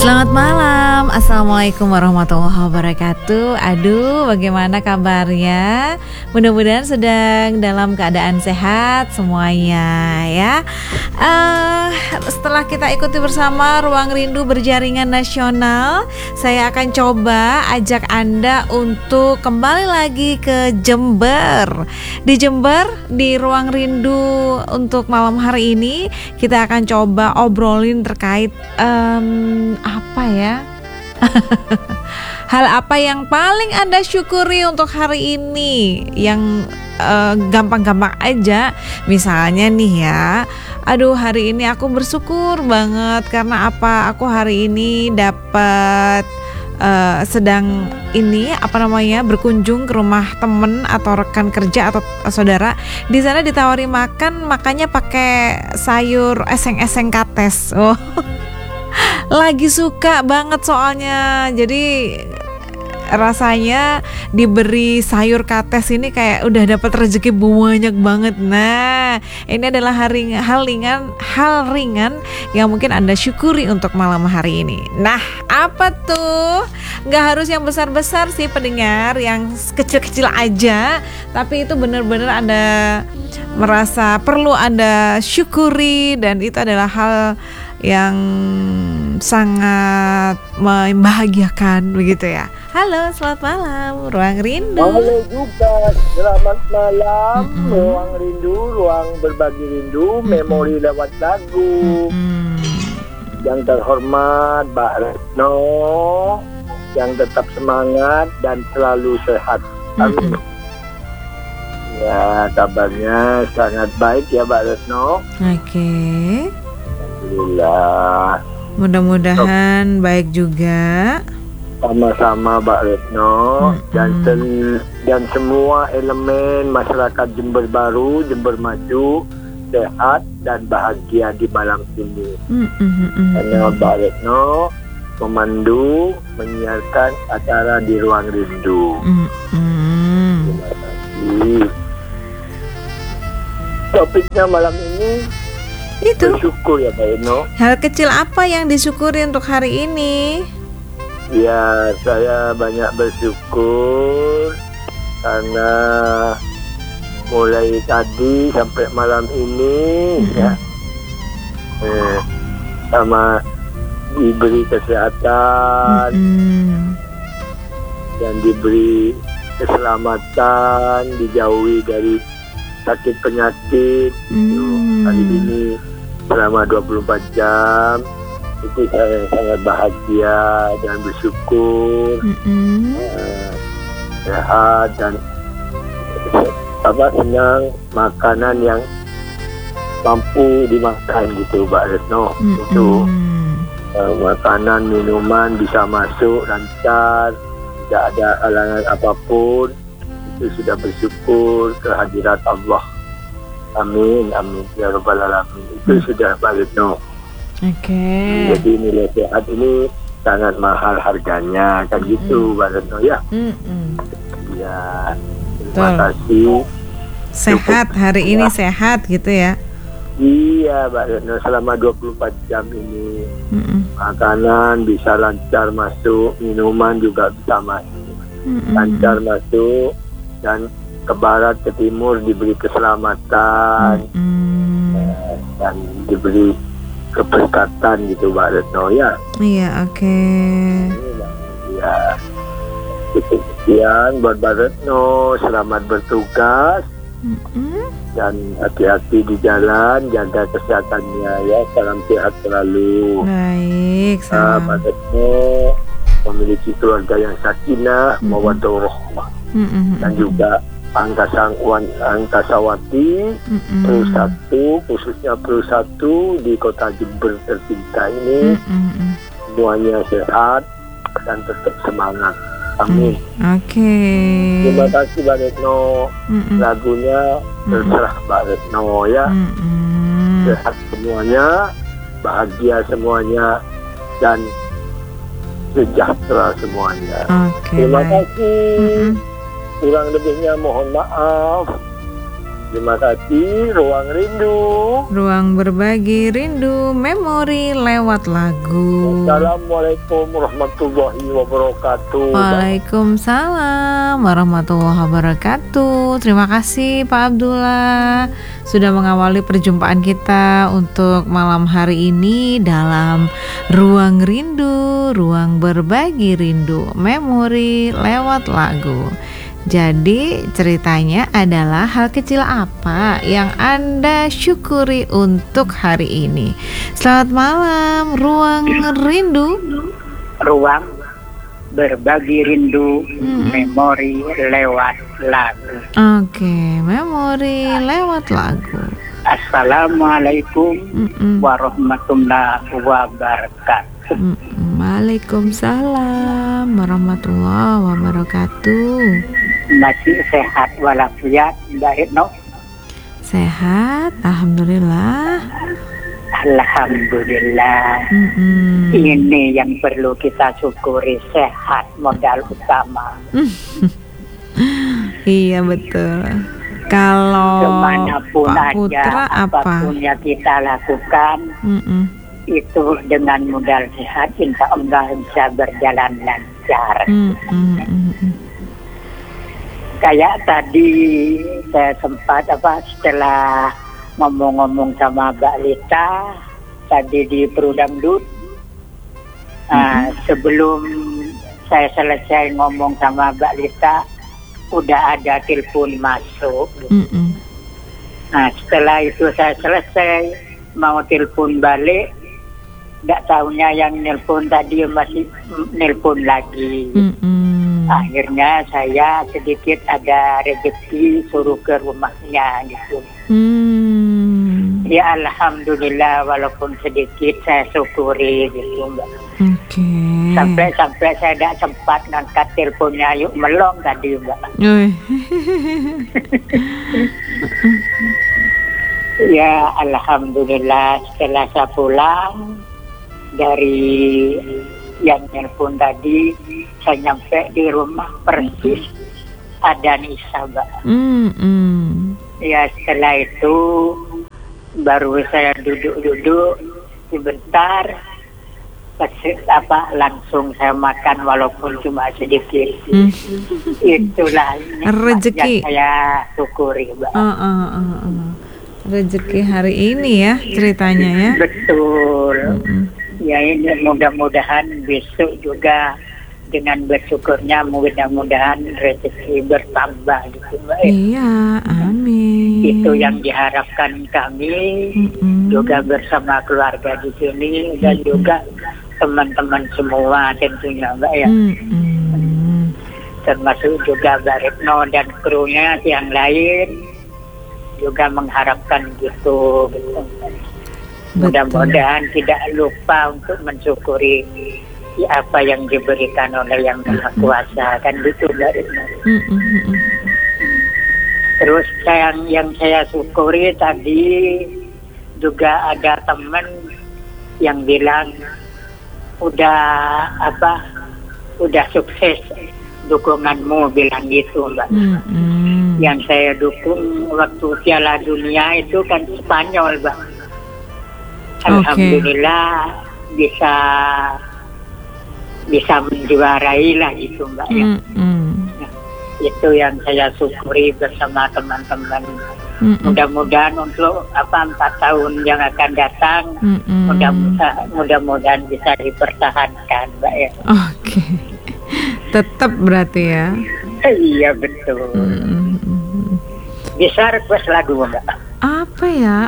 Selamat malam, Assalamualaikum warahmatullahi wabarakatuh. Aduh, bagaimana kabarnya? Mudah-mudahan sedang dalam keadaan sehat semuanya ya. Setelah kita ikuti bersama Ruang Rindu Berjaringan Nasional, saya akan coba ajak Anda untuk kembali lagi ke Jember. Di Jember, di Ruang Rindu untuk malam hari ini, kita akan coba obrolin terkait apa ya? Hal apa yang paling Anda syukuri untuk hari ini? Yang gampang-gampang aja. Misalnya nih ya, aduh hari ini aku bersyukur banget karena apa? Aku hari ini dapat sedang ini berkunjung ke rumah temen atau rekan kerja atau saudara. Di sana ditawari makan, makanya pakai sayur eseng-eseng kates. Oh. Lagi suka banget soalnya. Jadi rasanya diberi sayur kates ini kayak udah dapat rezeki banyak banget. Nah, ini adalah hal ringan yang mungkin Anda syukuri untuk malam hari ini. Nah, apa tuh? Nggak harus yang besar-besar sih pendengar, yang kecil-kecil aja. Tapi itu benar-benar Anda merasa perlu Anda syukuri, dan itu adalah hal yang sangat membahagiakan begitu ya. Halo, selamat malam Ruang Rindu. Halo juga, selamat malam. Ruang Rindu, ruang berbagi rindu, memori lewat lagu. Yang terhormat Mbak Retno, yang tetap semangat dan selalu sehat. Amin. Ya, kabarnya sangat baik ya Mbak Retno. Oke. Alhamdulillah. Mudah-mudahan baik juga. Sama-sama Mbak Retno. Dan semua elemen masyarakat Jember Baru, Jember Maju sehat dan bahagia di malam ini. Karena Mbak Retno memandu, menyiarkan acara di Ruang Rindu. Terima kasih. Topiknya malam ini itu bersyukur ya Mbak Retno. Hal kecil apa yang disyukuri untuk hari ini? Ya, saya banyak bersyukur karena mulai tadi sampai malam ini ya, sama diberi kesehatan dan diberi keselamatan, dijauhi dari sakit penyakit. Hari ini selama 24 jam itu saya sangat bahagia dan bersyukur, sehat dan senang, makanan yang mampu dimakan gitu Mbak Retno. Itu makanan, minuman bisa masuk lancar, tidak ada halangan apapun. Itu sudah bersyukur kehadirat Allah. Amin, amin ya rabbal alamin. Itu sudah Mbak Retno. Oke. Jadi nilai sehat ini sangat mahal harganya, kan gitu Mbak Retno ya. Ya, terima kasih. Sehat hari ini sehat gitu ya. Iya Mbak Retno, selama 24 jam ini makanan bisa lancar masuk, minuman juga bisa masuk, lancar masuk, dan ke barat ke timur diberi keselamatan dan diberi keberkatan gitu Mbak Retno ya. Iya, oke. Ya, sekian buat Mbak Retno, selamat bertugas dan hati-hati di jalan, jaga kesehatannya ya, salam sehat selalu. Baik, Mbak Retno memiliki keluarga yang sakinah, mawaddah warahmah, dan juga Angkasawati Pro 1, khususnya Pro 1 di kota Jember tercinta ini, semuanya sehat dan tetap semangat. Amin. Oke. Terima kasih Mbak Retno. Lagunya terserah Mbak Retno ya. Sehat semuanya, bahagia semuanya, dan sejahtera semuanya. Terima kasih. Kurang lebihnya mohon maaf. Terima kasih, Ruang Rindu. Ruang berbagi rindu memori lewat lagu. Assalamualaikum warahmatullahi wabarakatuh. Waalaikumsalam warahmatullahi wabarakatuh. Terima kasih Pak Abdullah sudah mengawali perjumpaan kita untuk malam hari ini dalam Ruang Rindu, ruang berbagi rindu memori lewat lagu. Jadi ceritanya adalah hal kecil apa yang Anda syukuri untuk hari ini. Selamat malam, Ruang Rindu. Ruang berbagi rindu memori lewat lagu. Oke, memori lewat lagu. Assalamualaikum warahmatullahi wabarakatuh. Waalaikumsalam warahmatullahi wabarakatuh. Masih sehat walafiat, Mbak Retno? Sehat, alhamdulillah. Alhamdulillah. Ini yang perlu kita syukuri, sehat modal utama. Iya betul. Kalau kemanapun Pak Putra aja, apapun yang kita lakukan, itu dengan modal sehat, insya Allah bisa berjalan lancar. Kayak tadi saya sempat setelah ngomong-ngomong sama Mbak Lita tadi di Perudamdut, sebelum saya selesai ngomong sama Mbak Lita udah ada telepon masuk. Nah setelah itu saya selesai mau telepon balik, nggak tahunya yang nelpon tadi masih nelpon lagi. Akhirnya saya sedikit ada rezeki suruh ke rumahnya gitu. Ya alhamdulillah walaupun sedikit saya syukuri gitu Mbak. Sampai saya tidak sempat ngangkat teleponnya, yuk melong tadi Mbak. Ya alhamdulillah setelah saya pulang dari yang nelpon tadi, saya nyampe di rumah persis ada Nisa Mbak. Ya setelah itu baru saya duduk sebentar, langsung saya makan walaupun cuma sedikit. Itulah rezeki yang saya syukuri Mbak. Rezeki hari ini ya ceritanya ya. Betul. Ya ini mudah-mudahan besok juga dengan bersyukurnya mudah-mudahan rezeki bertambah gitu Mbak. Iya, amin. Itu yang diharapkan kami juga bersama keluarga di sini dan juga teman-teman semua tentunya Mbak ya. Termasuk juga Mbak Retno dan krunya yang lain juga mengharapkan gitu. Mudah-mudahan tidak lupa untuk mensyukuri apa yang diberikan oleh Yang Maha Kuasa, kan gitu Mbak Retno. Terus yang saya syukuri tadi juga ada teman yang bilang udah sukses dukunganmu, bilang gitu Mbak. Yang saya dukung waktu Piala Dunia itu kan Spanyol Mbak. Alhamdulillah bisa menjuarai lah gitu Mbak ya. Itu yang saya syukuri bersama teman-teman. Mudah-mudahan untuk 4 tahun yang akan datang mudah-mudahan bisa dipertahankan Mbak ya. Oke. Tetap berarti ya. Iya betul. Bisa request lagu Mbak? Apa ya?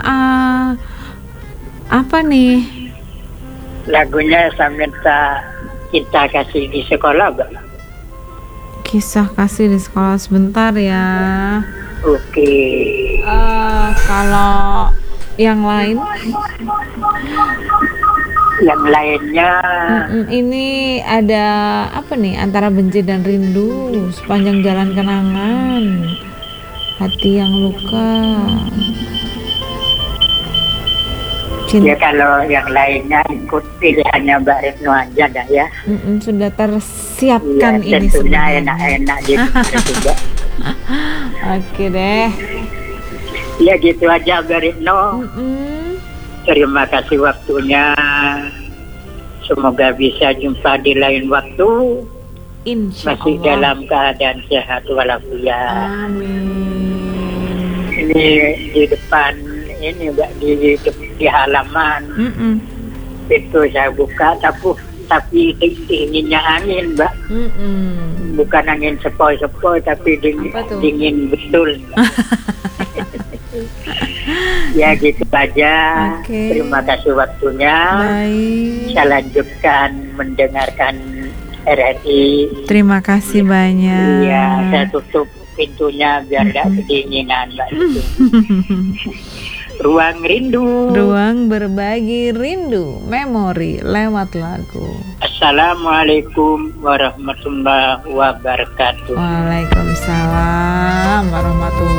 Apa nih? Lagunya saya minta Cinta Kasih di Sekolah Mbak. Kisah kasih di sekolah, sebentar ya. Oke. Kalau yang lain? Yang lainnya ini ada apa nih? Antara Benci dan Rindu, Sepanjang Jalan Kenangan, Hati Yang Luka. Ya kalau yang lainnya ikut pilihannya Mbak Retno aja dah ya. Sudah tersiapkan ya, ini tentunya sebenarnya. enak-enak gitu juga. Oke deh. Ya gitu aja Mbak Retno. Terima kasih waktunya. Semoga bisa jumpa di lain waktu. Insya Masih Allah. dalam keadaan sehat walafiat. Amin. Ini di depan ini Mbak, di halaman. Itu saya buka tapi dinginnya angin Mbak. Bukan angin sepoi-sepoi tapi dingin betul. Ya gitu aja. Terima kasih waktunya. Baik. Saya lanjutkan mendengarkan RRI. Terima kasih banyak. Iya, saya tutup pintunya biar tidak kedinginan Mbak. Ruang Rindu. Ruang berbagi rindu, memori lewat lagu. Assalamualaikum warahmatullahi wabarakatuh. Waalaikumsalam warahmatullahi